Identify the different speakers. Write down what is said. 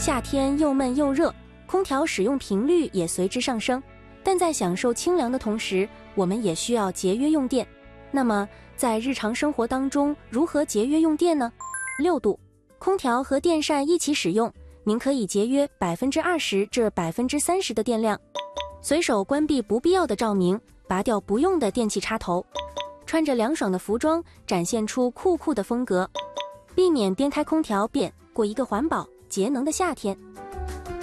Speaker 1: 夏天又闷又热，空调使用频率也随之上升。但在享受清凉的同时，我们也需要节约用电。那么，在日常生活当中，如何节约用电呢？6度，空调和电扇一起使用，您可以节约20%至30%的电量。随手关闭不必要的照明，拔掉不用的电器插头，穿着凉爽的服装，展现出酷酷的风格。避免边开空调边过一个环保节能的夏天。